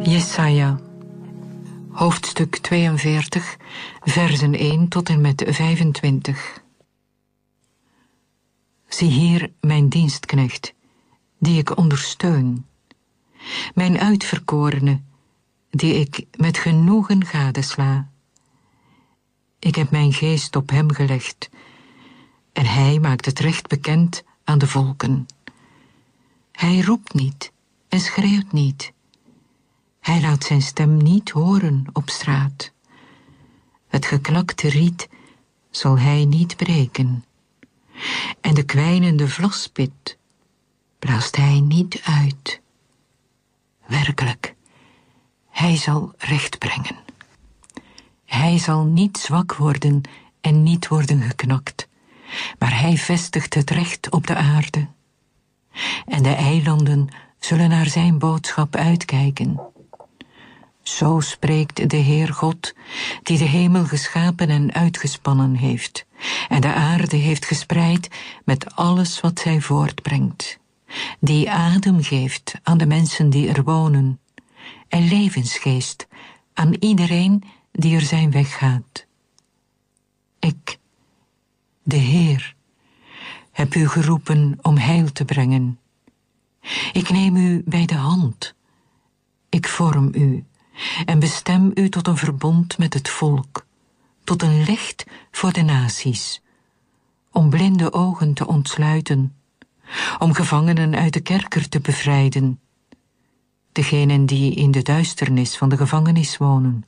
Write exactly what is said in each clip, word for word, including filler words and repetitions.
Jesaja, hoofdstuk tweeënveertig, versen één tot en met vijfentwintig. Zie hier mijn dienstknecht, die ik ondersteun, mijn uitverkorene, die ik met genoegen gadesla. Ik heb mijn geest op hem gelegd, en hij maakt het recht bekend aan de volken. Hij roept niet en schreeuwt niet. Hij laat zijn stem niet horen op straat. Het geknakte riet zal hij niet breken, en de kwijnende vlaspit blaast hij niet uit. Werkelijk, hij zal recht brengen. Hij zal niet zwak worden en niet worden geknakt, maar hij vestigt het recht op de aarde. En de eilanden zullen naar zijn boodschap uitkijken. Zo spreekt de Heer God, die de hemel geschapen en uitgespannen heeft, en de aarde heeft gespreid met alles wat zij voortbrengt, die adem geeft aan de mensen die er wonen, en levensgeest aan iedereen die er zijn weg gaat. Ik, de Heer, heb u geroepen om heil te brengen. Ik neem u bij de hand. Ik vorm u en bestem u tot een verbond met het volk, tot een licht voor de naties, om blinde ogen te ontsluiten, om gevangenen uit de kerker te bevrijden, degenen die in de duisternis van de gevangenis wonen.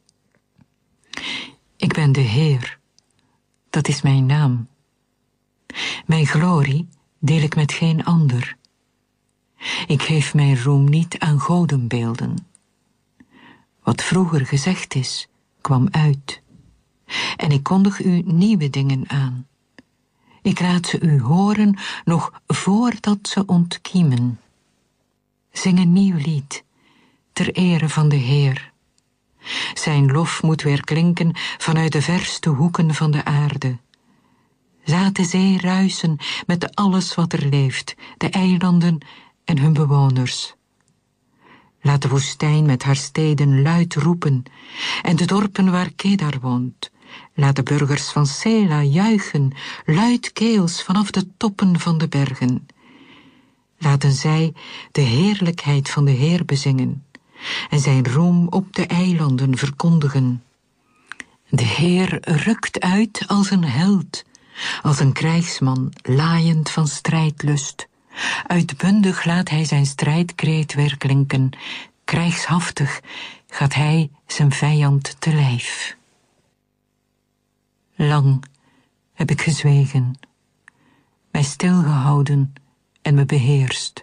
Ik ben de Heer, dat is mijn naam. Mijn glorie deel ik met geen ander. Ik geef mijn roem niet aan godenbeelden. Wat vroeger gezegd is, kwam uit. En ik kondig u nieuwe dingen aan. Ik laat ze u horen nog voordat ze ontkiemen. Zing een nieuw lied, ter ere van de Heer. Zijn lof moet weer klinken vanuit de verste hoeken van de aarde. Laat de zee ruisen met alles wat er leeft, de eilanden en hun bewoners. Laat de woestijn met haar steden luid roepen, en de dorpen waar Kedar woont. Laat de burgers van Sela juichen, luidkeels vanaf de toppen van de bergen. Laten zij de heerlijkheid van de Heer bezingen, en zijn roem op de eilanden verkondigen. De Heer rukt uit als een held, als een krijgsman laaiend van strijdlust. Uitbundig laat hij zijn strijdkreet weer klinken. Krijgshaftig gaat hij zijn vijand te lijf. Lang heb ik gezwegen, mij stilgehouden en me beheerst.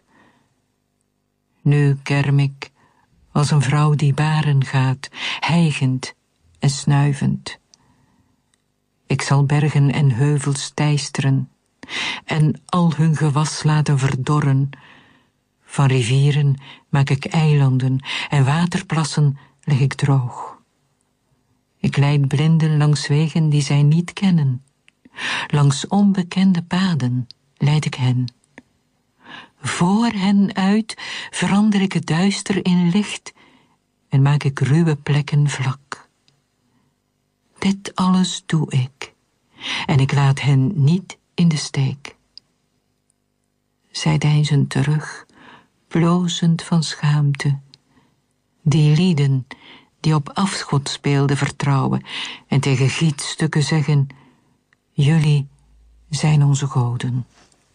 Nu kerm ik als een vrouw die baren gaat, hijgend en snuivend. Ik zal bergen en heuvels teisteren en al hun gewas laten verdorren. Van rivieren maak ik eilanden en waterplassen leg ik droog. Ik leid blinden langs wegen die zij niet kennen. Langs onbekende paden leid ik hen. Voor hen uit verander ik het duister in licht en maak ik ruwe plekken vlak. Dit alles doe ik, en ik laat hen niet in de steek. Zij deinzen terug, blozend van schaamte. Die lieden die op afgodsbeelden vertrouwen en tegen gietstukken zeggen: jullie zijn onze goden.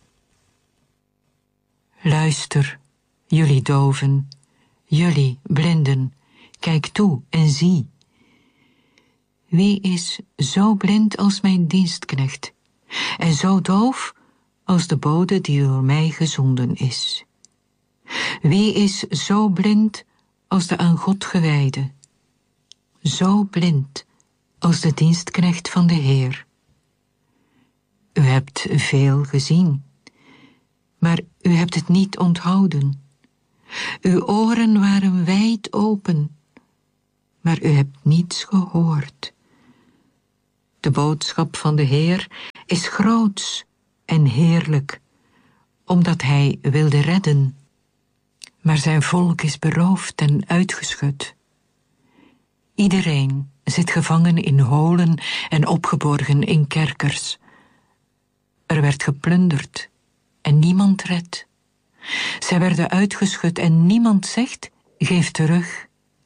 Luister, jullie doven, jullie blinden, kijk toe en zie. Wie is zo blind als mijn dienstknecht, en zo doof als de bode die door mij gezonden is? Wie is zo blind als de aan God gewijde, zo blind als de dienstknecht van de Heer? U hebt veel gezien, maar u hebt het niet onthouden. Uw oren waren wijd open, maar u hebt niets gehoord. De boodschap van de Heer is groots en heerlijk, omdat hij wilde redden. maar zijn volk is beroofd en uitgeschud. Iedereen zit gevangen in holen en opgeborgen in kerkers. Er werd geplunderd en niemand redt. Zij werden uitgeschud en niemand zegt, geef terug.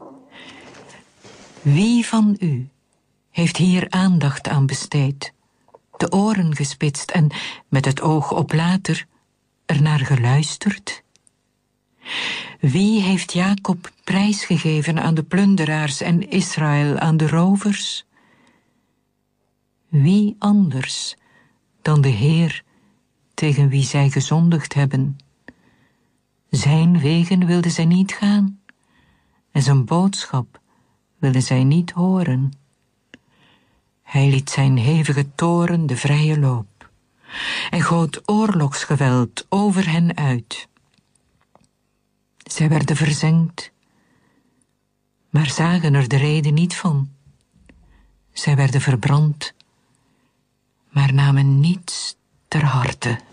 Wie van u heeft hier aandacht aan besteed, de oren gespitst en met het oog op later ernaar geluisterd? Wie heeft Jacob prijsgegeven aan de plunderaars en Israël aan de rovers? Wie anders dan de Heer tegen wie zij gezondigd hebben? Zijn wegen wilden zij niet gaan en zijn boodschap wilden zij niet horen. Hij liet zijn hevige toren de vrije loop en goot oorlogsgeweld over hen uit. Zij werden verzengd, maar zagen er de reden niet van. Zij werden verbrand, maar namen niets ter harte.